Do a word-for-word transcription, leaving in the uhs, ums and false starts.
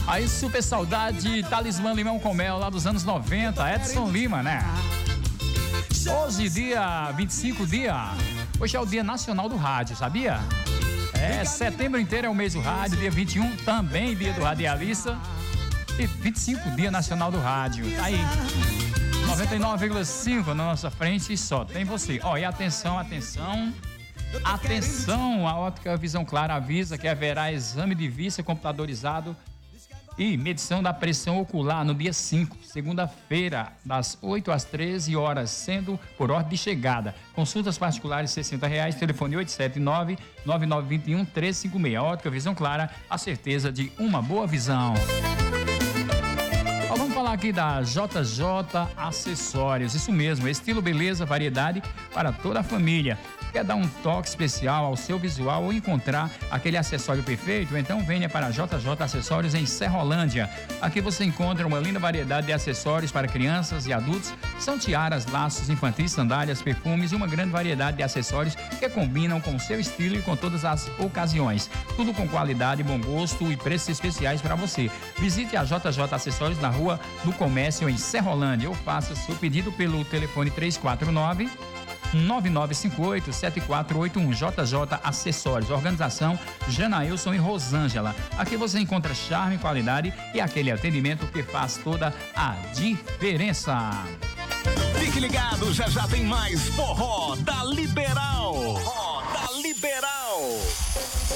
Aí, super saudade, Talismã Limão com Mel, lá dos anos noventa, Edson Lima, né? Hoje, dia vinte e cinco, dia... Hoje é o Dia Nacional do Rádio, sabia? É, setembro inteiro é o mês do rádio, dia vinte e um também dia do radialista. E vinte e cinco, Dia Nacional do Rádio. Tá aí. noventa e nove vírgula cinco na nossa frente e só tem você. Ó, e atenção, atenção. Atenção, a Ótica Visão Clara avisa que haverá exame de vista computadorizado e medição da pressão ocular no dia cinco, segunda-feira, das oito às treze horas, sendo por ordem de chegada. Consultas particulares sessenta reais, telefone oito sete nove, nove nove dois um, três cinco seis. Ótica Visão Clara, a certeza de uma boa visão. Ó, vamos falar aqui da J J Acessórios, isso mesmo, estilo, beleza, variedade para toda a família. Quer dar um toque especial ao seu visual ou encontrar aquele acessório perfeito? Então venha para a J J Acessórios em Serrolândia. Aqui você encontra uma linda variedade de acessórios para crianças e adultos. São tiaras, laços infantis, sandálias, perfumes e uma grande variedade de acessórios que combinam com o seu estilo e com todas as ocasiões. Tudo com qualidade, bom gosto e preços especiais para você. Visite a J J Acessórios na Rua do Comércio em Serrolândia ou faça seu pedido pelo telefone três quatro nove, nove nove cinco oito, sete quatro oito um. J J Acessórios, organização Janailson e Rosângela. Aqui você encontra charme, qualidade e aquele atendimento que faz toda a diferença. Fique ligado, já já tem mais forró da Liberal.